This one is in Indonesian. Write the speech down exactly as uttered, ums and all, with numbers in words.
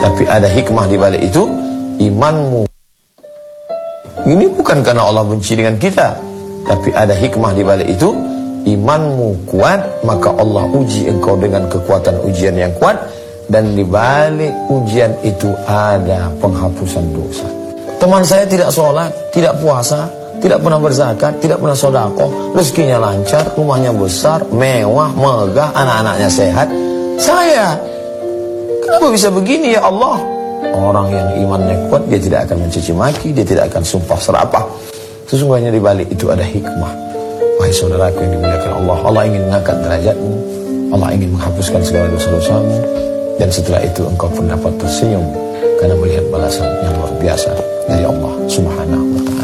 Tapi ada hikmah di balik itu, imanmu. Ini bukan karena Allah benci dengan kita, tapi ada hikmah di balik itu, imanmu kuat, maka Allah uji engkau dengan kekuatan ujian yang kuat, dan di balik ujian itu ada penghapusan dosa. Teman saya tidak sholat, tidak puasa, tidak pernah berzakat, tidak pernah sedekah, rezekinya lancar, rumahnya besar, mewah, megah, anak-anaknya sehat. Saya, kenapa bisa begini ya Allah? Orang yang imannya kuat, dia tidak akan mencaci maki, dia tidak akan sumpah serapah. Sesungguhnya di balik itu ada hikmah. Wahai saudaraku yang dimuliakan Allah, Allah ingin mengangkat derajatmu, Allah ingin menghapuskan segala dosa-dosamu, dan setelah itu engkau pun dapat tersenyum karena melihat balasan yang luar biasa dari Allah Subhanahu wa Ta'ala.